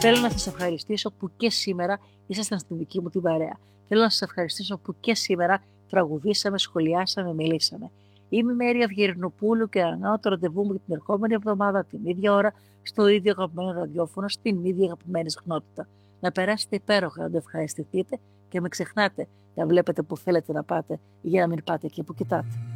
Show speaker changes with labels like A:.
A: Θέλω να σας ευχαριστήσω που και σήμερα ήσασταν στην δική μου την παρέα. Θέλω να σας ευχαριστήσω που και σήμερα τραγουδήσαμε, σχολιάσαμε, μιλήσαμε. Είμαι η Μέρη Αυγερινοπούλου και ανανεώνω το ραντεβού μου την ερχόμενη εβδομάδα την ίδια ώρα στο ίδιο αγαπημένο ραδιόφωνο, στην ίδια αγαπημένη συχνότητα. Να περάσετε υπέροχα, να το ευχαριστηθείτε και μην ξεχνάτε να βλέπετε που θέλετε να πάτε για να μην πάτε εκεί που κοιτάτε.